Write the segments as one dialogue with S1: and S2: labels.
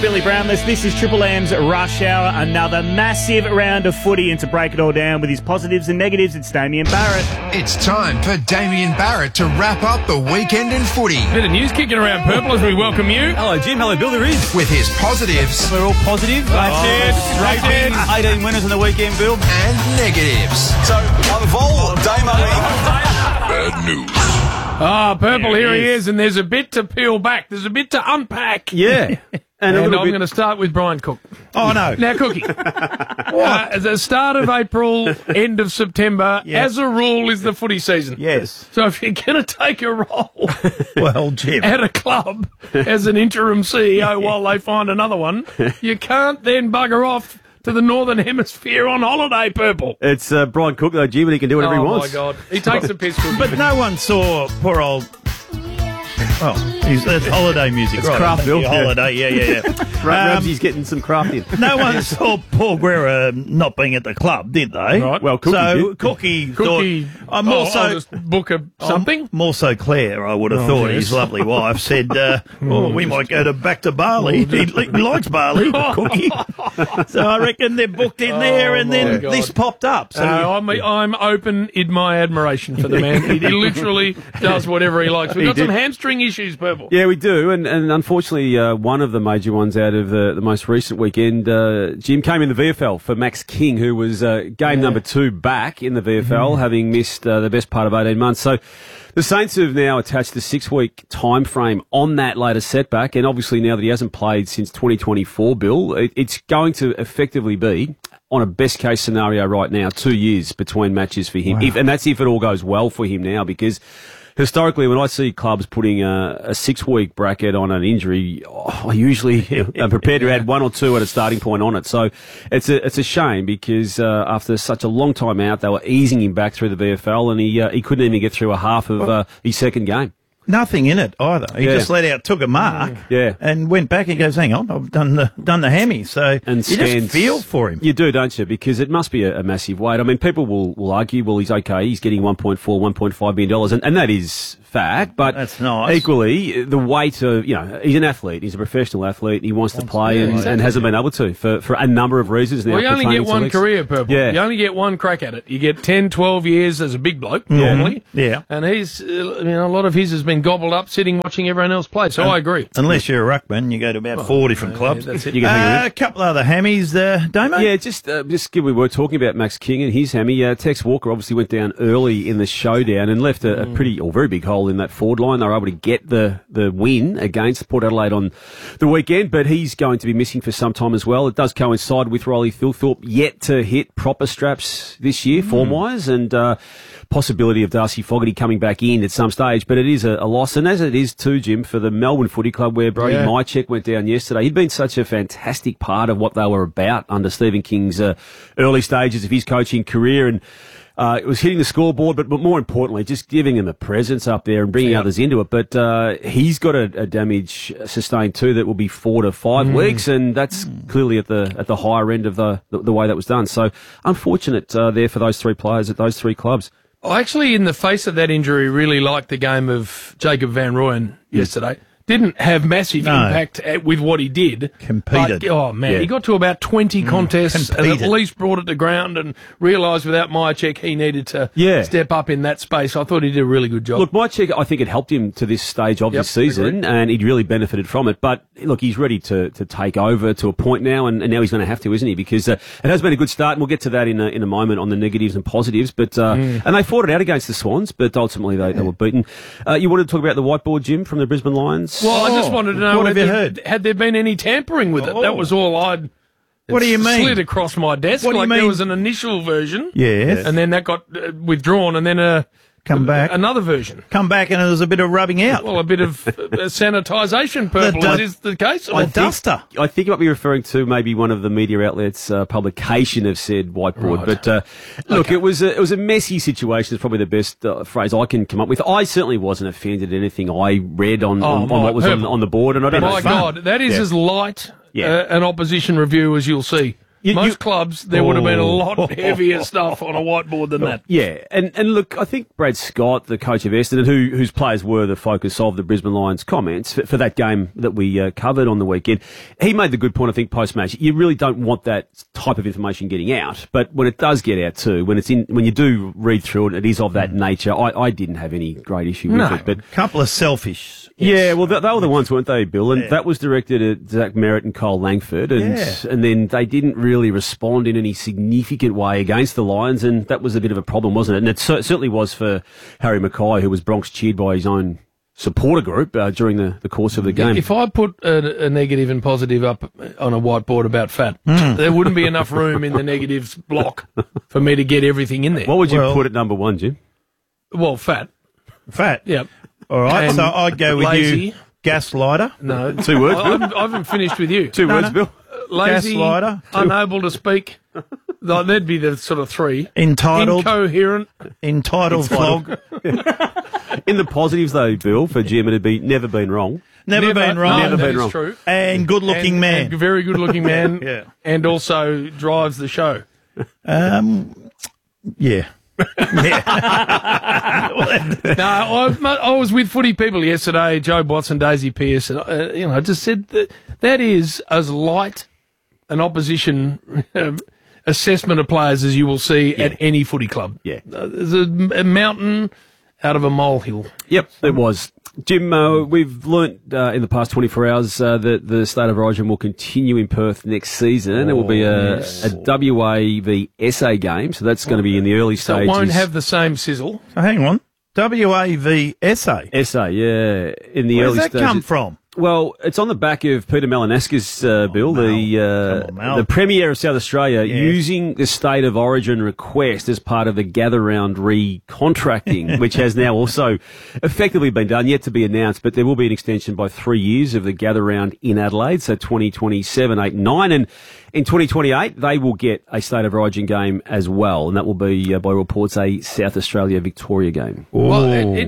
S1: Billy Brownless, this is Triple M's Rush Hour, another massive round of footy, and to break it all down with his positives and negatives, it's Damien Barrett.
S2: It's time for Damien Barrett to wrap up the weekend in footy.
S3: Bit of news kicking around purple as we welcome you.
S4: Hello Jim, hello Bill, there is.
S2: With his positives.
S4: We're all positive.
S1: That's it.
S4: 18 winners on the weekend, Bill.
S2: And negatives.
S5: So, I'm Vol, Damo.
S2: Bad news.
S3: Purple, here he is, and there's a bit to peel back. There's a bit to unpack.
S4: Yeah.
S3: And I'm going to start with Brian Cook.
S1: Oh, no.
S3: Now, Cookie. At the start of April, end of September, as a rule, is the footy season.
S1: Yes.
S3: So if you're going to take a role
S1: Well, Jim.
S3: at a club as an interim CEO while they find another one, you can't then bugger off to the Northern Hemisphere on holiday, Purple.
S4: It's Brian Cook, though, Jim, and he can do whatever he wants.
S3: Oh, my God. He takes the piss. Cookie.
S6: But no one saw poor old... Oh, that's holiday music.
S4: It's
S6: right.
S4: craft, Bill.
S6: Holiday, yeah.
S4: Ramsey's getting some craft in.
S6: No one saw Paul Guerra not being at the club, did they?
S3: Right.
S4: Well, Cookie did.
S6: Cookie
S3: Cookie,
S6: thought...
S3: I'll just book something.
S6: More so Claire, I would have thought,
S3: yes.
S6: his lovely wife, said, we might go back to Bali. He likes Bali, Cookie. So I reckon they're booked in there, and then
S3: God.
S6: this popped up. So
S3: I'm open in my admiration for the man. He literally does whatever he likes. We've got some hamstring issues, Purple.
S4: Yeah, we do, and unfortunately, one of the major ones out of the most recent weekend, Jim, came in the VFL for Max King, who was game number 2 back in the VFL, having missed the best part of 18 months. So the Saints have now attached a 6-week time frame on that latest setback, and obviously now that he hasn't played since 2024, Bill, it's going to effectively be, on a best-case scenario right now, 2 years between matches for him.
S6: Wow.
S4: And that's if it all goes well for him now, because... historically, when I see clubs putting a 6-week bracket on an injury, I usually am prepared to add 1 or 2 at a starting point on it. So it's a shame because after such a long time out, they were easing him back through the VFL, and he couldn't even get through a half of his second game.
S6: nothing in it either. He just let out, took a mark, and went back and goes, hang on, I've done the hammy. So
S4: and
S6: you just feel for him.
S4: You do, don't you? Because it must be a massive weight. I mean, people will argue, well, he's okay, he's getting $1.5 million, and that is fact, but
S6: that's nice.
S4: Equally, the weight of, he's an athlete, he's a professional athlete, he wants to play and hasn't been able to for a number of reasons now.
S3: Well, you only get one career, Purple.
S4: Yeah.
S3: You only get one crack at it. You get 10, 12 years as a big bloke, normally.
S6: Yeah.
S3: And he's, a lot of his has been gobbled up sitting watching everyone else play, so I agree.
S6: Unless you're a ruckman, you go to about 4 different clubs.
S3: Yeah, that's it.
S4: You can hang
S6: A couple other hammies, Damo?
S4: Yeah, just we were talking about Max King and his hammy. Tex Walker obviously went down early in the showdown and left a pretty or very big hole in that forward line. They were able to get the win against Port Adelaide on the weekend, but he's going to be missing for some time as well. It does coincide with Riley Thilthorpe yet to hit proper straps this year, form-wise, and possibility of Darcy Fogarty coming back in at some stage, but it is a loss, and as it is too, Jim, for the Melbourne Footy Club, where Brody Mychek went down yesterday. He'd been such a fantastic part of what they were about under Stephen King's early stages of his coaching career, and it was hitting the scoreboard, but more importantly, just giving him a presence up there and bringing others into it. But he's got a damage sustained too that will be 4 to 5 weeks, and that's clearly at the higher end of the way that was done. So unfortunate there for those three players at those three clubs.
S3: I actually, in the face of that injury, really liked the game of Jacob Van Rooyen yesterday. Didn't have massive impact with what he did.
S6: Competed.
S3: But, he got to about 20 contests and at least brought it to ground and realised without Mychek he needed to step up in that space. I thought he did a really good job.
S4: Look, Mychek, I think it helped him to this stage of the season, and he'd really benefited from it. But, look, he's ready to take over to a point now, and now he's going to have to, isn't he? Because it has been a good start, and we'll get to that in a moment on the negatives and positives. But and they fought it out against the Swans, but ultimately they were beaten. You wanted to talk about the whiteboard, Jim, from the Brisbane Lions?
S3: Well, I just wanted to know
S6: what have you heard?
S3: Had there been any tampering with it? That was all I'd
S6: What do you mean?
S3: slid across my desk.
S6: What do you mean?
S3: There was an initial version,
S6: Yes.
S3: and then that got withdrawn, and then
S6: Come back.
S3: another version.
S6: Come back and there's a bit of rubbing out.
S3: Well, a bit of sanitisation, Purple, as is the case.
S6: A duster.
S4: I think you might be referring to maybe one of the media outlets' publication of said whiteboard.
S3: Right.
S4: But look, it was a messy situation. It's probably the best phrase I can come up with. I certainly wasn't offended at anything I read on what was on the board, and I don't know.
S3: My God, that is as light an opposition review as you'll see. Most clubs, there would have been a lot heavier stuff on a whiteboard than that.
S4: Yeah, and look, I think Brad Scott, the coach of Essendon, whose players were the focus of the Brisbane Lions comments for that game that we covered on the weekend, he made the good point, I think, post-match. You really don't want that type of information getting out, but when it does get out too, when you do read through it, it is of that nature. I didn't have any great issue with it. But
S6: a couple of selfish.
S4: Yeah, well, they were the ones, weren't they, Bill? And that was directed at Zach Merritt and Cole Langford, and then they didn't really respond in any significant way against the Lions, and that was a bit of a problem, wasn't it? And it certainly was for Harry Mackay, who was Bronx cheered by his own supporter group during the course of the game.
S3: If I put a negative and positive up on a whiteboard about fat, there wouldn't be enough room in the negatives block for me to get everything in there.
S4: What would you put at number one, Jim?
S3: Well, fat.
S6: Fat?
S3: Yep.
S6: All right,
S3: And
S6: so I'd go with
S3: lazy.
S6: you. Gaslighter?
S3: No.
S4: 2 words, Bill?
S3: I haven't finished with you.
S4: Two words, Bill?
S3: Lazy,
S6: Gaslighter.
S3: unable to speak. That'd be the sort of 3.
S6: Entitled.
S3: Incoherent.
S6: Entitled flog.
S4: In the positives, though, Bill, for Jim, it'd be never been wrong.
S6: Never been wrong.
S3: No,
S4: Never
S3: that
S4: been
S3: is
S4: wrong.
S3: true.
S6: And good-looking man.
S3: And very good-looking man.
S6: Yeah.
S3: And also drives the show.
S6: Yeah.
S3: No, I was with footy people yesterday, Joe Watson, Daisy Pearce, and I just said that is as light an opposition assessment of players as you will see at any footy club.
S4: Yeah.
S3: There's a mountain out of a molehill.
S4: Yep, it was. Jim, we've learnt in the past 24 hours that the State of Origin will continue in Perth next season. It will be a WA v SA game, so that's going to be in the early
S3: So
S4: stages.
S3: it won't have the same sizzle.
S6: So hang on. WA v SA.
S4: SA, yeah, in the
S6: Where
S4: early
S6: does that
S4: stages.
S6: come from?
S4: Well, it's on the back of Peter Malinaska's bill,
S6: Mal.
S4: the Premier of South Australia, using the State of Origin request as part of the Gather Round recontracting, which has now also effectively been done, yet to be announced, but there will be an extension by 3 years of the Gather Round in Adelaide, so 2027, 8, 9, and in 2028 they will get a State of Origin game as well, and that will be, by reports, a South Australia-Victoria game.
S3: Well,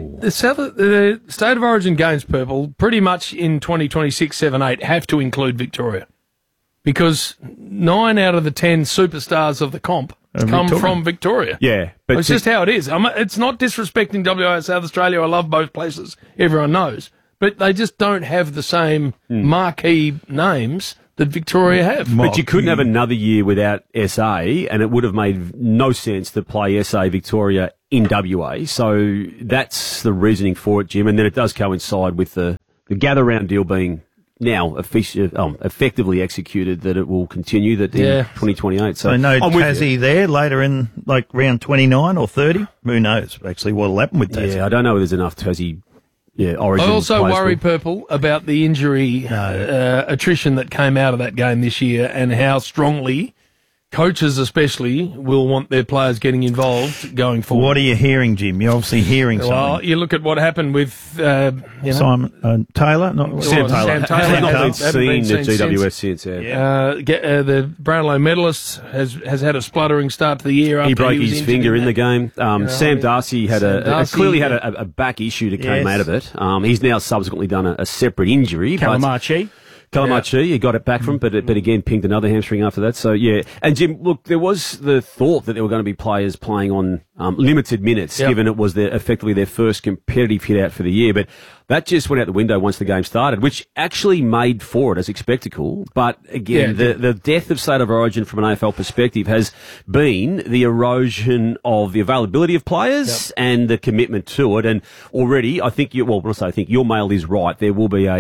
S3: the State of Origin games, Purple, pretty much in 2026, 7, 8 have to include Victoria. Because 9 out of the 10 superstars of the comp come from Victoria.
S4: Yeah. But
S3: It's just how it is. It's not disrespecting WA and South Australia. I love both places. Everyone knows. But they just don't have the same marquee names that Victoria have.
S4: But you couldn't have another year without SA, and it would have made no sense to play SA Victoria in WA. So that's the reasoning for it, Jim. And then it does coincide with the Gather Round deal being now effectively executed, that it will continue that in 2028. So
S6: no
S4: I'm with
S6: Tassie
S4: you.
S6: there later in like round 29 or 30. Who knows actually what will happen with Tassie?
S4: Yeah, I don't know if there's enough Tassie. Yeah, Origin.
S3: I also
S4: players
S3: worry,
S4: for-
S3: Purple, about the injury attrition that came out of that game this year, and how strongly coaches especially will want their players getting involved going forward.
S6: What are you hearing, Jim? You're obviously hearing something.
S3: Well, you look at what happened with
S6: Simon Taylor? Not
S3: Sam Taylor.
S4: Has
S3: Haven't
S4: not been
S3: been
S4: seen
S3: seen
S4: at GWS since.
S3: the Brownlow medalist has had a spluttering start to the year.
S4: He
S3: after
S4: broke
S3: was
S4: his
S3: injured
S4: finger in the
S3: that.
S4: game. Sam Darcy had clearly had a back issue that came out of it. He's now subsequently done a separate injury.
S1: Calamachi.
S4: Calamachi, he got it back from, but again pinged another hamstring after that. So yeah, and Jim, look, there was the thought that there were going to be players playing on limited minutes, given it was effectively their first competitive hit out for the year. But that just went out the window once the game started, which actually made for it as a spectacle. But again, the death of State of Origin from an AFL perspective has been the erosion of the availability of players and the commitment to it. And already, I think your mail is right. There will be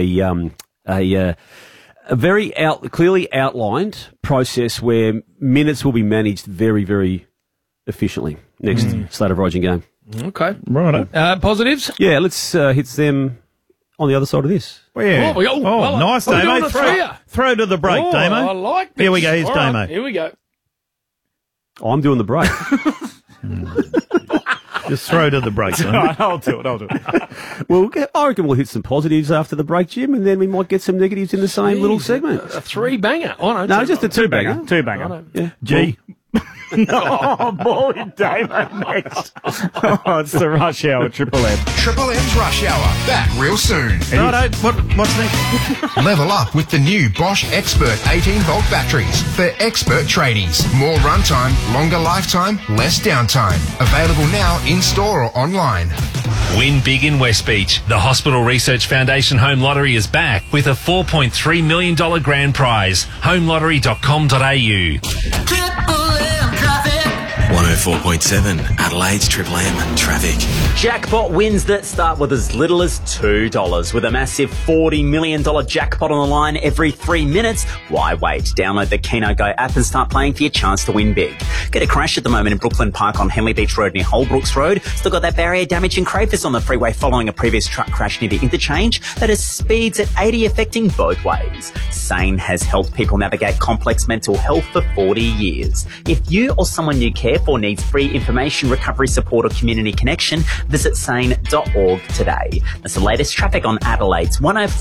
S4: a very clearly outlined process where minutes will be managed very, very efficiently next State of Origin game.
S3: Okay.
S6: Right.
S3: Positives?
S4: Yeah, let's hit them on the other side of this.
S6: Yeah. Nice, Damo. Throw to the break, Damo.
S3: I like this.
S6: Here we go. Here's
S3: All right,
S6: Damo.
S3: here we go.
S4: I'm doing the break.
S6: Just throw to the break, Damo.
S1: I'll do it.
S4: Well, I reckon we'll hit some positives after the break, Jim, and then we might get some negatives in the same little segment.
S3: A 3-banger. Oh,
S4: No, just a two-banger.
S1: Two banger.
S6: G.
S1: Oh, ball with Damo next. Oh, it's the Rush Hour Triple M.
S2: Triple M's Rush Hour. Back real soon.
S6: Righto, what's next?
S2: Level up with the new Bosch Expert 18-volt batteries for expert tradies. More runtime, longer lifetime, less downtime. Available now in-store or online.
S7: Win big in West Beach. The Hospital Research Foundation Home Lottery is back with a $4.3 million grand prize. HomeLottery.com.au.
S8: 104.7 Adelaide's Triple M traffic.
S9: Jackpot wins that start with as little as $2. With a massive $40 million jackpot on the line every 3 minutes, why wait? Download the Keno Go app and start playing for your chance to win big. Get a crash at the moment in Brooklyn Park on Henley Beach Road near Holbrooks Road. Still got that barrier damage in Crayfus on the freeway following a previous truck crash near the interchange that has speeds at 80 affecting both ways. Sane has helped people navigate complex mental health for 40 years. If you or someone you care for needs free information, recovery support or community connection, visit sane.org today. That's the latest traffic on Adelaide's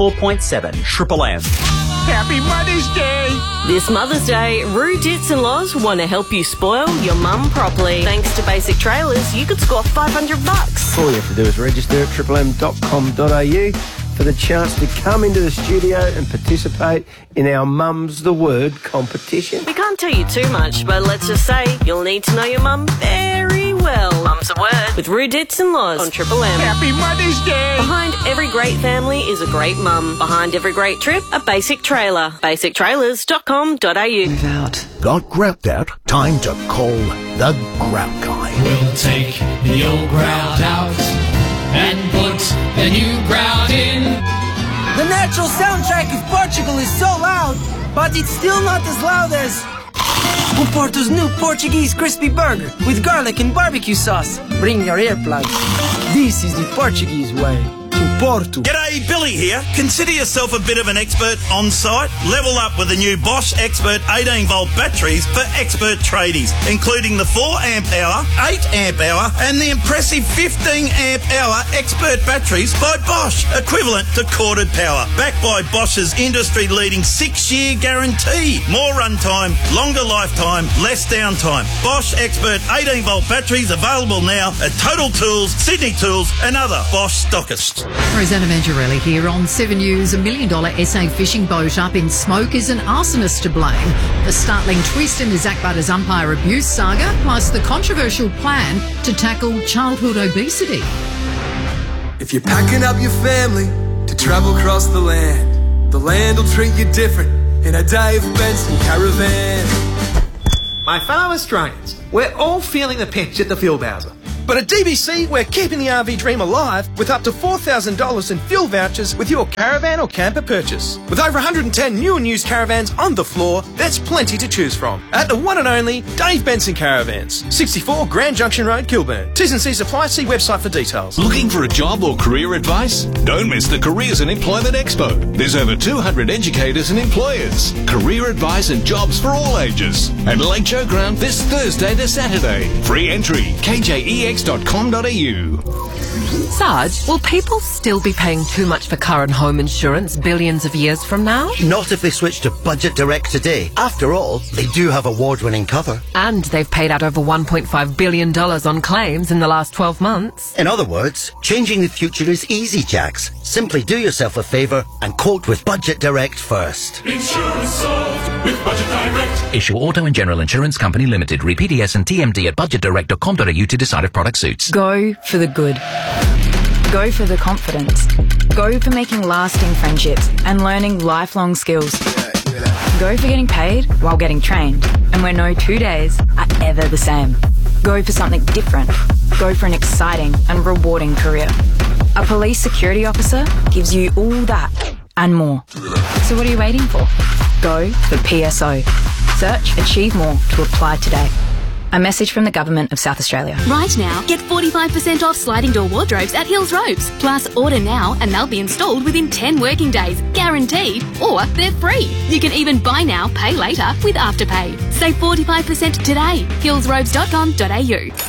S9: 104.7 Triple M.
S1: Happy Mother's Day!
S10: This Mother's Day, Roo Tits and Loz want to help you spoil your mum properly. Thanks to Basic Trailers, you could score $500.
S11: All you have to do is register at triplem.com.au for the chance to come into the studio and participate in our Mum's the Word competition.
S10: We can't tell you too much, but let's just say you'll need to know your mum very well. Mum's the Word with Roo Tits and Loz on Triple M.
S1: Happy Mother's Day!
S10: Behind every great family is a great mum. Behind every great trip, a Basic Trailer. BasicTrailers.com.au.
S12: Move out. Got grout out? Time to call the Grout Guy.
S13: We'll take the old grout out and put the new grout in.
S14: The natural soundtrack of Portugal is so loud, but it's still not as loud as Porto's new Portuguese crispy burger with garlic and barbecue sauce. Bring your earplugs. This is the Portuguese way. Porto.
S6: G'day, Billy here. Consider yourself a bit of an expert on site. Level up with the new Bosch Expert 18-volt batteries for expert tradies, including the 4-amp-hour, 8-amp-hour and the impressive 15-amp-hour expert batteries by Bosch, equivalent to corded power. Backed by Bosch's industry-leading 6-year guarantee. More runtime, longer lifetime, less downtime. Bosch Expert 18-volt batteries available now at Total Tools, Sydney Tools and other Bosch stockists.
S15: Rosanna Mangiarelli here on 7 News. $1 million SA fishing boat up in smoke is an arsonist to blame. The startling twist in the Zach Butters umpire abuse saga, plus the controversial plan to tackle childhood obesity.
S16: If you're packing up your family to travel across the land will treat you different in a Dave Benson caravan.
S17: My fellow Australians, we're all feeling the pinch at the fuel bowser.
S18: But at DBC, we're keeping the RV dream alive with up to $4,000 in fuel vouchers with your caravan or camper purchase. With over 110 new and used caravans on the floor, there's plenty to choose from. At the one and only Dave Benson Caravans, 64 Grand Junction Road, Kilburn. T's and C's apply. See website for details.
S19: Looking for a job or career advice? Don't miss the Careers and Employment Expo. There's over 200 educators and employers. Career advice and jobs for all ages. At Lake Showground this Thursday to Saturday. Free entry. KJEX.com.au.
S20: Sarge, will people still be paying too much for car and home insurance billions of years from now?
S21: Not if they switch to Budget Direct today. After all, they do have award-winning cover.
S20: And they've paid out over $1.5 billion on claims in the last 12 months.
S21: In other words, changing the future is easy, Jax. Simply do yourself a favour and quote with Budget Direct first.
S13: Insurance solved with Budget Direct.
S22: Issue Auto and General Insurance Company Limited. Read PDS and TMD at budgetdirect.com.au to decide if product suits.
S23: Go for the good. Go for the confidence. Go for making lasting friendships and learning lifelong skills. Go for getting paid while getting trained, and where no 2 days are ever the same. Go for something different. Go for an exciting and rewarding career. A police security officer gives you all that and more. So what are you waiting for? Go for PSO. Search Achieve More to apply today. A message from the Government of South Australia.
S24: Right now, get 45% off sliding door wardrobes at Hills Robes. Plus, order now and they'll be installed within 10 working days, guaranteed, or they're free. You can even buy now, pay later with Afterpay. Save 45% today. hillsrobes.com.au.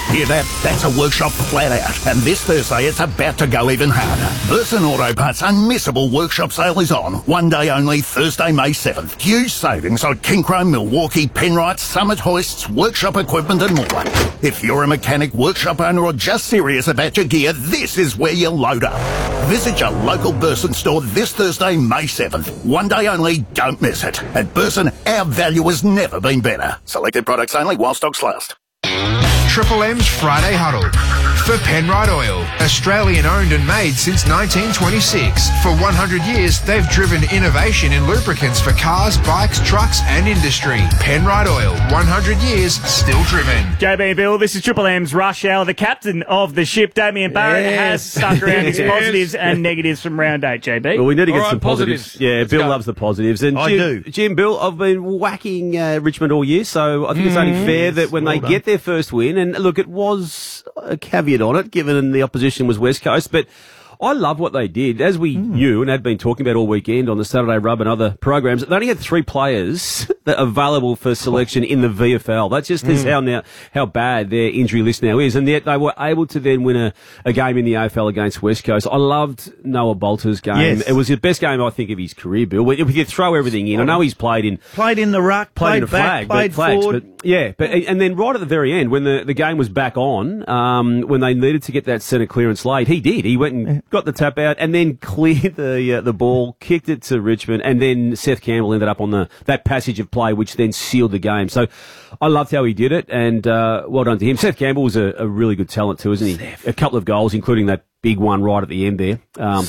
S12: Hear that? That's a workshop flat out. And this Thursday, it's about to go even harder. Burson Auto Parts' unmissable workshop sale is on. One day only, Thursday, May 7th. Huge savings on Kinchrome, Milwaukee, Penrite, Summit hoists, workshop equipment and more. If you're a mechanic, workshop owner or just serious about your gear, this is where you load up. Visit your local Burson store this Thursday, May 7th. One day only, don't miss it. At Burson, our value has never been better. Selected products only while stocks last.
S2: Triple M's Friday Huddle for Penrite Oil, Australian owned and made since 1926. For 100 years, they've driven innovation in lubricants for cars, bikes, trucks and industry. Penrite Oil, 100 years, still driven.
S1: JB and Bill, this is Triple M's Rush Hour. The captain of the ship, Damien Barrett, has stuck around his positives and negatives from round 8, JB.
S3: Well, we need to get some positives. Yeah,
S1: Let's
S3: Bill
S1: go.
S3: loves the positives. And Jim, Bill, I've been whacking Richmond all year, so I think it's only fair that when they get their first win, and look, it was a caveat on it, given the opposition was West Coast, but I love what they did. As we knew and had been talking about all weekend on the Saturday Rub and other programs, they only had 3 players that are available for selection in the VFL. That just is how bad their injury list now is. And yet they were able to then win a game in the AFL against West Coast. I loved Noah Bolter's game.
S4: Yes.
S3: It was the best game, I think, of his career, Bill. If you throw everything in, I know he's played in
S4: the ruck, played
S3: in a
S4: back,
S3: flag,
S4: played forward.
S3: And then right at the very end, when the game was back on, when they needed to get that centre clearance late, he did. He went and got the tap out and then cleared the ball, kicked it to Richmond, and then Seth Campbell ended up on that passage of play, which then sealed the game. So I loved how he did it, and well done to him. Seth Campbell was a really good talent too, isn't he? A couple of goals, including that big one right at the end there.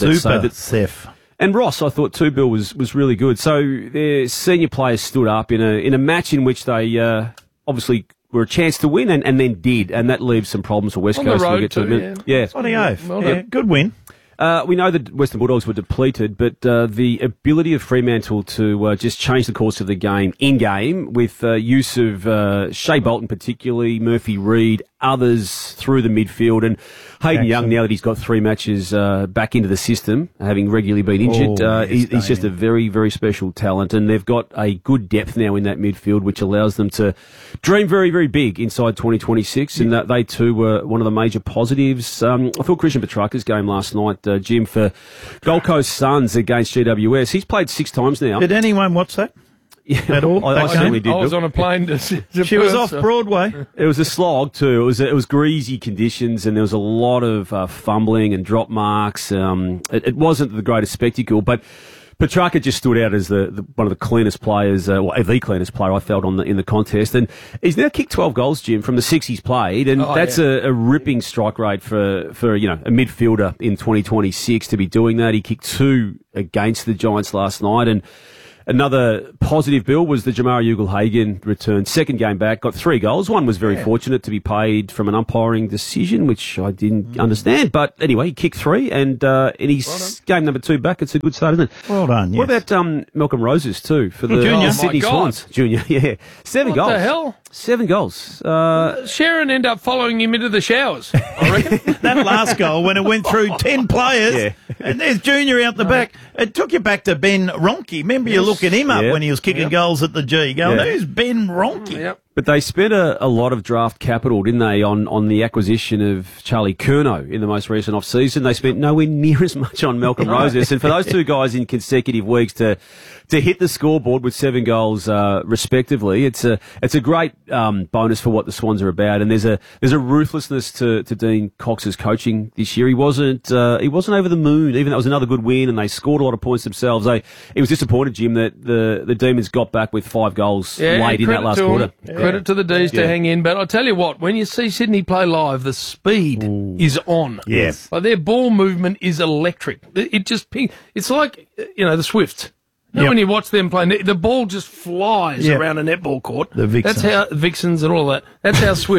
S4: Seth.
S3: And Ross, I thought too, Bill, was really good. So their senior players stood up in a match in which they obviously were a chance to win and then did, and that leaves some problems for West
S4: On
S3: Coast.
S4: the road
S3: We'll get to
S4: too,
S3: yeah.
S4: Sonny Oath. Good win.
S3: We know that Western Bulldogs were depleted, but the ability of Fremantle to just change the course of the game in-game with use of Shea Bolton particularly, Murphy Reid, others through the midfield, and Hayden Young, now that he's got 3 matches back into the system, having regularly been injured, he's just a very, very special talent, and they've got a good depth now in that midfield, which allows them to dream very, very big inside 2026, and that they too were one of the major positives. I thought Christian Petrarca's game last night, Jim, for Gold Coast Suns against GWS, he's played 6 times now.
S4: Did anyone watch that? At all?
S3: I certainly did.
S5: I was on a plane to
S4: She was off Broadway.
S3: It was a slog too. It was greasy conditions, and there was a lot of fumbling and drop marks. It wasn't the greatest spectacle, but Petrarca just stood out as the one of the cleanest players, the cleanest player I felt in the contest, and he's now kicked 12 goals, Jim, from the 6 he's played, and that's a ripping strike rate for a midfielder in 2026 to be doing that. He kicked 2 against the Giants last night, and another positive, Bill, was the Jamara Ugle-Hagan return. Second game back, got 3 goals. One was very fortunate to be paid from an umpiring decision, which I didn't understand. But anyway, he kicked 3, and in his game number 2 back, it's a good start, isn't it?
S4: Well done, yes.
S3: What about Malcolm Roses, too, for the
S4: Junior.
S3: Sydney Swans? Junior, yeah. 7 goals.
S5: What the hell?
S3: 7 goals.
S5: Sharon ended up following him into the showers, I reckon.
S4: That last goal, when it went through 10 players, and there's Junior out the back, it took you back to Ben Ronke. Remember you looking him up when he was kicking goals at the G, going, who's Ben Ronke?
S3: But they spent a lot of draft capital, didn't they, on the acquisition of Charlie Curnow in the most recent off-season. They spent nowhere near as much on Malcolm Roses. And for those 2 guys in consecutive weeks to hit the scoreboard with 7 goals respectively, it's a great bonus for what the Swans are about. And there's a ruthlessness to Dean Cox's coaching this year. He wasn't over the moon, even though it was another good win and they scored a lot of points themselves. He was disappointed, Jim, that the Demons got back with 5 goals late in that last quarter.
S5: Credit to the D's to hang in, but I tell you what, when you see Sydney play live, the speed is on.
S4: Yes.
S5: Like their ball movement is electric. It just it's like, the Swifts. You know, when you watch them play, the ball just flies around a netball court.
S4: The Vixens.
S5: That's how Vixens and all that. That's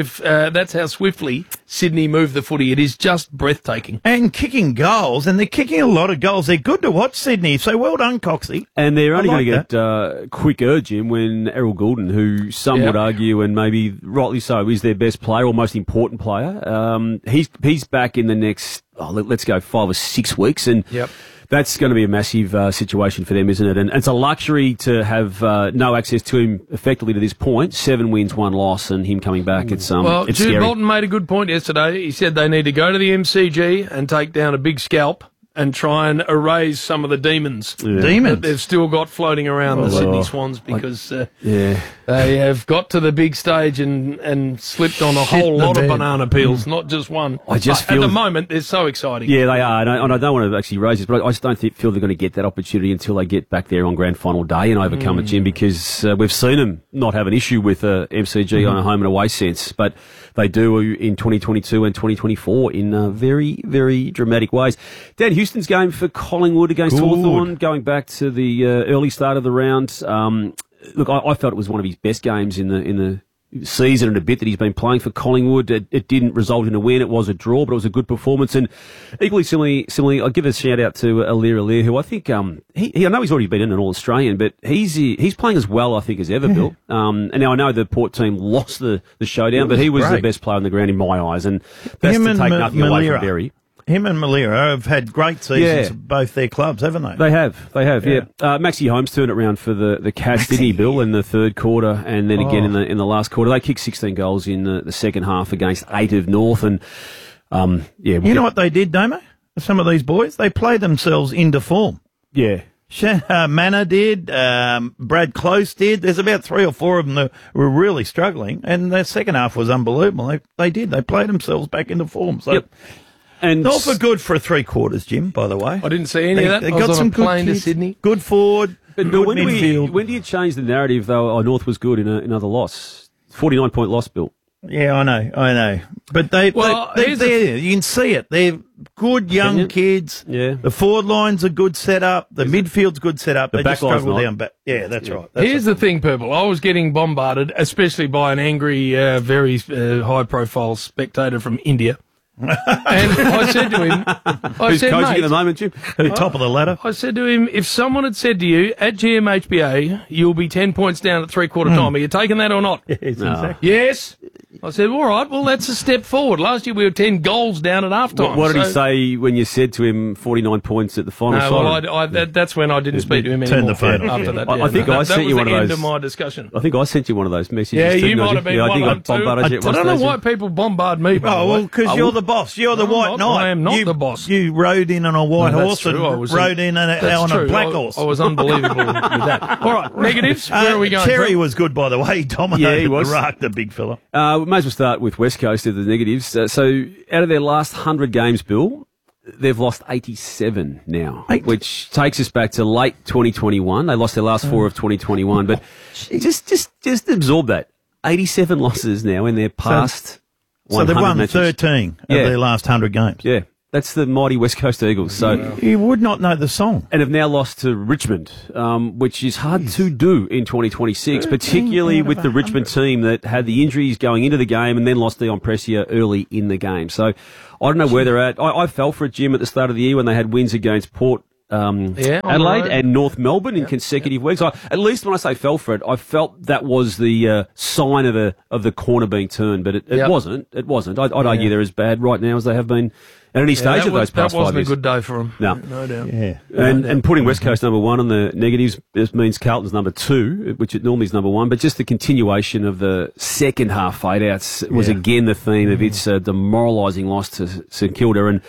S5: how swiftly Sydney move the footy. It is just breathtaking.
S4: And kicking goals, and they're kicking a lot of goals. They're good to watch, Sydney. So well done, Coxie.
S3: And they're only going to get quicker, Jim, when Errol Goulden, who some would argue, and maybe rightly so, is their best player or most important player, he's back in the next let's go 5 or 6 weeks. And that's going to be a massive situation for them, isn't it? And it's a luxury to have no access to him effectively to this point. 7 wins, 1 loss, and him coming back. It's
S5: Well,
S3: it's
S5: Jude
S3: scary.
S5: Bolton made a good point yesterday. He said they need to go to the MCG and take down a big scalp and try and erase some of the demons that they've still got floating around the Sydney Swans, because they have got to the big stage and slipped on a whole lot of banana peels, not just one.
S3: I just
S5: But
S3: feel
S5: at the moment, they're so exciting.
S3: Yeah, they are, and I don't want to actually raise this, but I just don't feel they're going to get that opportunity until they get back there on grand final day and overcome it, Jim, because we've seen them not have an issue with MCG on a home and away sense, but they do in 2022 and 2024 in very, very dramatic ways. Dan Houston's game for Collingwood against Hawthorn, going back to the early start of the round. Look, I felt it was one of his best games in the season and a bit that he's been playing for Collingwood. It didn't result in a win. It was a draw, but it was a good performance. And equally similarly, I'll give a shout out to Alir, who I think I know he's already been in an All-Australian, but he's playing as well, I think, as ever, Bill. And now I know the Port team lost the showdown, but he was the best player on the ground in my eyes, and that's to take nothing away from Berry.
S4: Him and Malira have had great seasons at both their clubs, haven't they?
S3: They have, yeah. Maxi Holmes turned it around for the Cats, didn't he, Bill, in the third quarter, and then again in the last quarter. They kicked 16 goals in the second half against 8 of North, and you
S4: know what they did, Damo? Some of these boys, they played themselves into form.
S3: Yeah.
S4: Manor did, Brad Close did. There's about 3 or 4 of them that were really struggling, and their second half was unbelievable. They played themselves back into form. So.
S3: And
S4: Norfolk good for 3 quarters, Jim, by the way.
S5: I didn't see any of that.
S4: They
S5: I was
S4: got
S5: on
S4: some
S5: a
S4: good
S5: plane to
S4: kids,
S5: Sydney.
S4: good forward,
S3: But
S4: good
S3: when
S4: midfield.
S3: when do you change the narrative, though? North was good in another loss. 49-point loss, Bill.
S4: Yeah, I know. But they're you can see it. They're good young kids.
S3: Yeah.
S4: The forward line's a good setup. The midfield's good setup.
S3: The
S4: They
S3: back
S4: just struggle
S3: line's
S4: down back. Yeah, that's right.
S5: Here's the thing, Purple. I was getting bombarded, especially by an angry, very high-profile spectator from India. And I said to him,
S3: Who's coaching at the moment, Jim?
S4: Top of the ladder.
S5: I said to him, if someone had said to you, at GMHBA, you'll be 10 points down at three-quarter time, are you taking that or not?
S4: Yes, exactly.
S5: Yes. I said, all right, well, that's a step forward. Last year we were 10 goals down at half-time.
S3: What did he say when you said to him 49 points at the final side?
S5: Well, that's when I didn't speak to him
S4: Turned
S5: anymore.
S4: the phone off.
S5: After that,
S3: I think I sent you one of
S5: That was
S3: those.
S5: the end of my discussion.
S3: I think I sent you one of those messages.
S5: Yeah,
S3: too,
S5: you might have been
S3: I
S5: one
S3: think
S5: of
S3: I
S5: them too.
S3: bombarded you at
S5: I
S3: one
S5: don't know
S3: stage.
S5: why people bombard me, by the
S4: Oh,
S5: way.
S4: well, because you're the boss. You're the white knight.
S5: I am not the boss.
S4: You rode in on a white
S5: No,
S4: horse
S5: that's true. I
S4: and
S5: was
S4: rode in on a black horse.
S5: I was unbelievable with that. All right, negatives. Where are we going?
S4: Terry was good, by the way. He dominated
S3: Yeah, he was.
S4: the ruck, the big fella.
S3: We may as well start with West Coast of the negatives. So out of their last 100 games, Bill, they've lost 87 now, which takes us back to late 2021. They lost their last 4 of 2021, but just absorb that. 87 losses now in their past 100
S4: So they've won
S3: matches.
S4: 13 of their last 100 games.
S3: Yeah. That's the mighty West Coast Eagles. So
S4: You would not know the song.
S3: and have now lost to Richmond, which is hard to do in 2026, particularly with the Richmond team that had the injuries going into the game and then lost Dion Pressia early in the game. So I don't know where they're at. I fell for it, Jim, at the start of the year when they had wins against Port Adelaide and North Melbourne in consecutive weeks. At least when I say fell for it, I felt that was the sign of the corner being turned, but it wasn't. It wasn't. I'd argue they're as bad right now as they have been at any stage of those past 5 years.
S5: That wasn't a good day for them.
S3: No
S5: doubt.
S4: Yeah.
S3: And putting West Coast number 1 on the negatives this means Carlton's number 2, which it normally is number 1. But just the continuation of the second half fade-outs was again the theme of its demoralising loss to St Kilda. And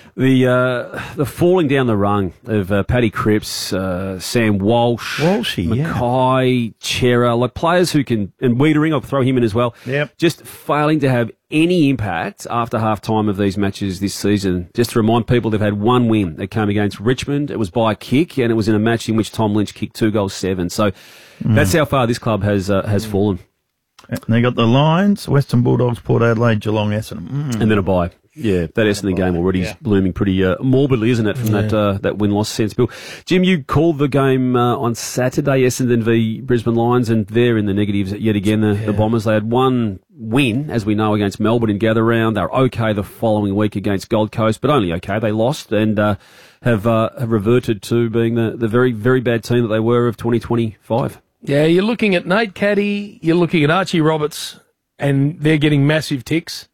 S3: the falling down the rung of Paddy Cripps, Sam Walsh, Mackay, Chera, like players who can, and Wiedering, I'll throw him in as well, just failing to have any impact after half-time of these matches this season. Just to remind people, they've had 1 win. They came against Richmond. It was by a kick, and it was in a match in which Tom Lynch kicked 2 goals, 7. So that's how far this club has fallen.
S4: And they got the Lions, Western Bulldogs, Port Adelaide, Geelong, Essendon.
S3: And then a bye. Yeah, that Essendon game already is blooming pretty morbidly, isn't it, from that win-loss sense, Bill? Jim, you called the game on Saturday, Essendon v Brisbane Lions, and they're in the negatives yet again, the Bombers. They had 1 win, as we know, against Melbourne in Gather Round. They were okay the following week against Gold Coast, but only okay. They lost and have reverted to being the very, very bad team that they were of 2025.
S5: Yeah, you're looking at Nate Caddy, you're looking at Archie Roberts, and they're getting massive ticks.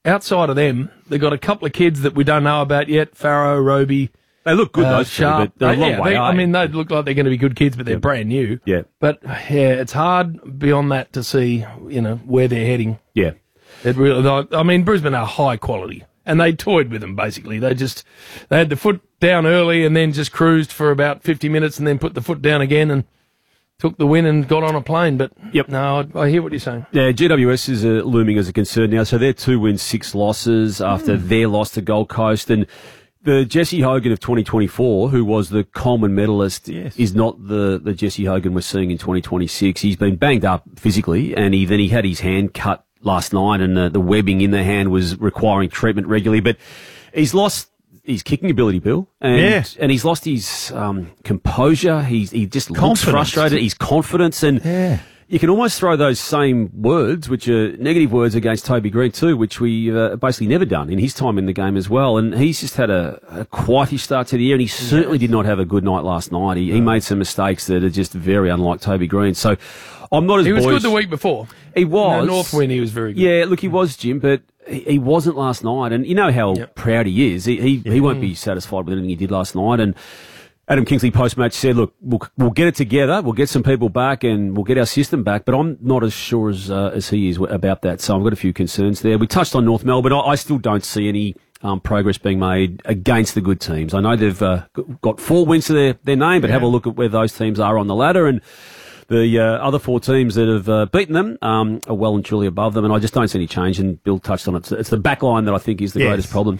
S5: outside of them, they've got a couple of kids that we don't know about yet. Farrow, Roby.
S3: They look good, those two,
S5: Sharp.
S3: but they're a long way.
S5: I mean, they look like they're going to be good kids, but they're brand new.
S3: Yeah.
S5: But, it's hard beyond that to see, where they're heading.
S3: Yeah.
S5: It really, I mean, Brisbane are high quality, and they toyed with them, basically. They had the foot down early and then just cruised for about 50 minutes and then put the foot down again and took the win and got on a plane. But, no, I hear what you're saying.
S3: Yeah, GWS is looming as a concern now. So they're 2 wins, 6 losses after their loss to Gold Coast. And the Jesse Hogan of 2024, who was the Coleman medalist, is not the Jesse Hogan we're seeing in 2026. He's been banged up physically, and he had his hand cut last night, and the webbing in the hand was requiring treatment regularly. But he's lost his kicking ability, Bill, and he's lost his composure. He just looks frustrated. His confidence, and you can almost throw those same words, which are negative words, against Toby Green too, which we've basically never done in his time in the game as well. And he's just had a quietish start to the year, and he certainly did not have a good night last night. He made some mistakes that are just very unlike Toby Green. So I'm not as
S5: He was good the week before.
S3: He was.
S5: In the North win, he was very good.
S3: Yeah, look, he was, Jim, but he wasn't last night. And you know how proud he is. He won't be satisfied with anything he did last night. And Adam Kingsley post-match said, look, we'll get it together, we'll get some people back, and we'll get our system back, but I'm not as sure as he is about that, so I've got a few concerns there. We touched on North Melbourne. I still don't see any progress being made against the good teams. I know they've got 4 wins to their name, but have a look at where those teams are on the ladder, and the other 4 teams that have beaten them are well and truly above them, and I just don't see any change, and Bill touched on it. It's the back line that I think is the greatest problem.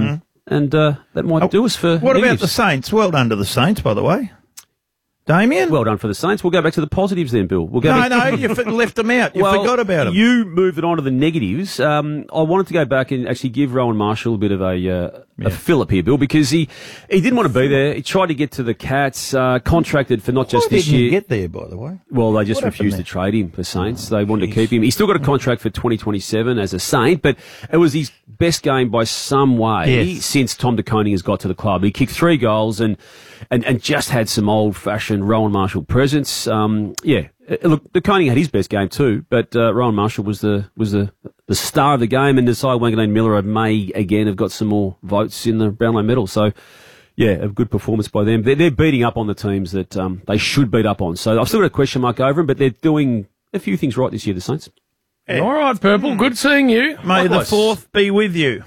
S3: And that might do us for
S4: What
S3: negatives.
S4: about the Saints? Well done to the Saints, by the way. Damien?
S3: Well done for the Saints. We'll go back to the positives then, Bill. We'll go
S4: No, you left them out. You forgot about them.
S3: You moved it on to the negatives. I wanted to go back and actually give Rowan Marshall a bit of a fillip here, Bill, because he didn't want to be there. He tried to get to the Cats, contracted for not just
S4: Why
S3: this
S4: didn't
S3: year.
S4: he get there, by the way?
S3: Well, they just
S4: What happened
S3: refused to trade him for Saints. They wanted to keep him. He's still got a contract for 2027 as a Saint, but it was his best game by some way since Tom De Koning has got to the club. He kicked 3 goals and just had some old-fashioned Rowan Marshall presence. Look, De Koning had his best game too, but Rowan Marshall was the star of the game, and Desai Wanganeen Miller may again have got some more votes in the Brownlow medal. So, a good performance by them. They're beating up on the teams that they should beat up on. So I've still got a question mark over them, but they're doing a few things right this year, the Saints.
S5: All right, Purple. Good seeing you.
S4: May the 4th be with you.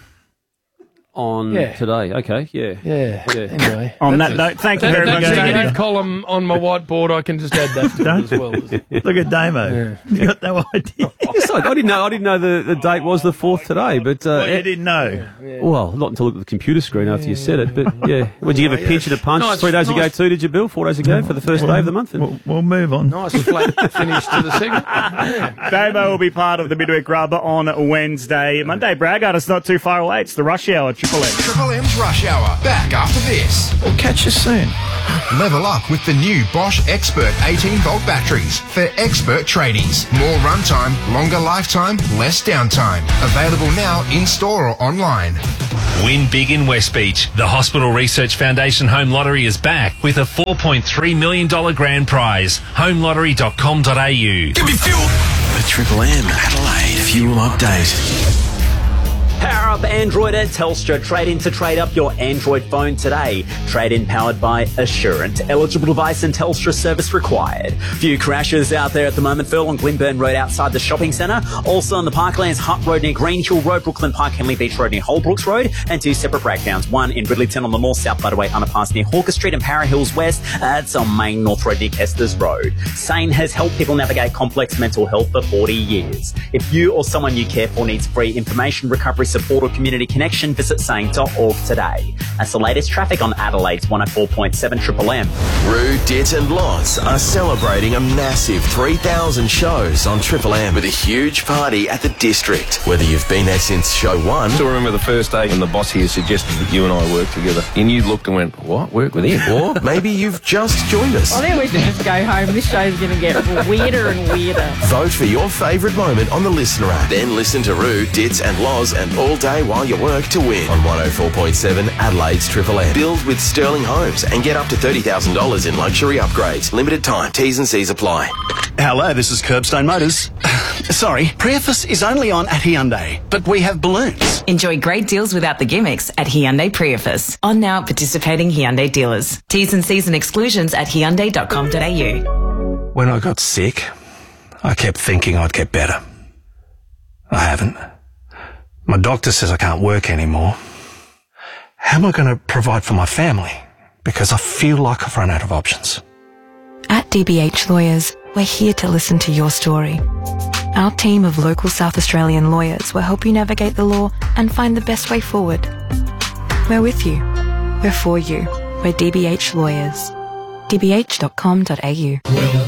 S3: On today, okay,
S5: Anyway,
S1: on that note, thank you very much.
S5: That negative column on my whiteboard, I can just add that to it as well.
S4: Look at Damo. You got no idea.
S3: Yes, I didn't know the date was the 4th today, but
S4: you didn't know.
S3: Well, not until I looked at the computer screen after you said it. But would you give a pinch and a punch 3 days ago too? Did you, Bill? 4 days ago for the first day of the month?
S4: We'll move on.
S5: Nice flat finish to the segment.
S1: Damo will be part of the midweek rub on Wednesday. Monday, Braggart is not too far away. It's the Rush Hour. Triple M.
S2: Triple M's Rush Hour. Back after this.
S4: We'll catch you soon.
S2: Level up with the new Bosch Expert 18-volt batteries for expert tradies. More runtime, longer lifetime, less downtime. Available now in-store or online.
S7: Win big in West Beach. The Hospital Research Foundation Home Lottery is back with a $4.3 million grand prize. Homelottery.com.au.
S8: Give me fuel. The Triple M Adelaide Fuel Update.
S9: Power up Android at Telstra. Trade in to trade up your Android phone today. Trade in powered by Assurant. Eligible device and Telstra service required. Few crashes out there at the moment. Phil on Glenburn Road outside the shopping centre. Also on the Parklands, Hutt Road near Green Hill Road, Brooklyn Park, Henley Beach Road near Holbrooks Road, and 2 separate breakdowns. One in Ridleyton on the North South Butterway underpass near Hawker Street and Para Hills West. It's on Main North Road near Kester's Road. SANE has helped people navigate complex mental health for 40 years. If you or someone you care for needs free information, recovery support or community connection, visit sane.org today. That's the latest traffic on Adelaide's 104.7 Triple M.
S8: Roo, Dit and Loz are celebrating a massive 3,000 shows on Triple M with a huge party at the District. Whether you've been there since show 1...
S11: Still remember the first day when the boss here suggested that you and I work together. And you looked and went, what? Work with him?
S8: Or maybe you've just joined us.
S25: I think we should just go home. This show's going to get weirder and weirder.
S8: Vote for your favourite moment on the Listener app. Then listen to Roo, Dit and Loz and All Day day while you work to win on 104.7 Adelaide's Triple M. Build with Sterling Homes and get up to $30,000 in luxury upgrades. Limited time. T's and C's apply.
S6: Hello, this is Curbstone Motors. Sorry, Priefus is only on at Hyundai, but we have balloons.
S10: Enjoy great deals without the gimmicks at Hyundai Priefus. On now at participating Hyundai dealers. T's and C's and exclusions at hyundai.com.au.
S14: When I got sick, I kept thinking I'd get better. I haven't. My doctor says I can't work anymore. How am I going to provide for my family? Because I feel like I've run out of options.
S23: At DBH Lawyers, we're here to listen to your story. Our team of local South Australian lawyers will help you navigate the law and find the best way forward. We're with you. We're for you. We're DBH Lawyers. dbh.com.au.